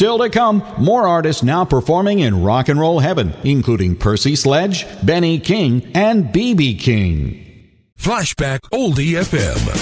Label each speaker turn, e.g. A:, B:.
A: still to come. More artists now performing in rock and roll heaven, including Percy Sledge, Benny King, and B.B. King.
B: Flashback Oldie FM.